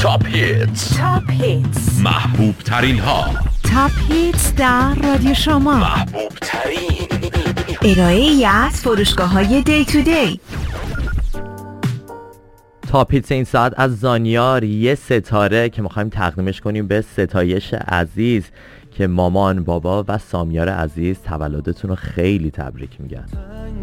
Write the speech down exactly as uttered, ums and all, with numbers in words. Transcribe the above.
تاپ هیتز، تاپ هیتز، محبوب ترین ها، تاپ هیتز در رادیو شما، محبوب ترین ارائه ای از فروشگاه های دی تو دی. تاپ هیتز این ساعت از زانیار، یه ستاره که میخوایم تقدیمش کنیم به ستایش عزیز که مامان، بابا و سامیار عزیز تولدتون رو خیلی تبریک میگن.